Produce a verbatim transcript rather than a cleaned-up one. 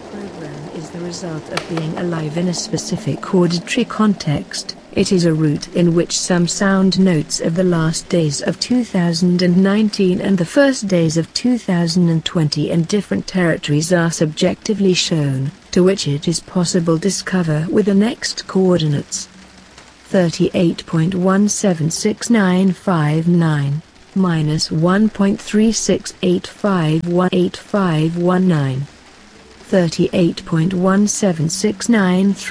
Program is the result of being alive in a specific auditory context. It is a route in which some sound notes of the last days of two thousand nineteen and the first days of two thousand twenty in different territories are subjectively shown, to which it is possible discover with the next coordinates. thirty-eight point one seven six nine five nine, minus one point three six eight five one eight five one nine. thirty-eight point one seven six nine three